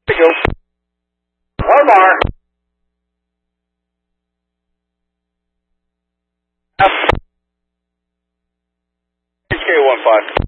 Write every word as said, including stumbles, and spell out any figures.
There you go. One more. H K one five.